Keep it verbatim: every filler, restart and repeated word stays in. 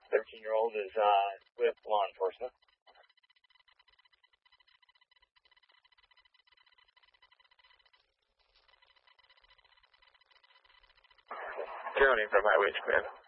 thirteen-year-old is uh, with law enforcement. County from Highways Command.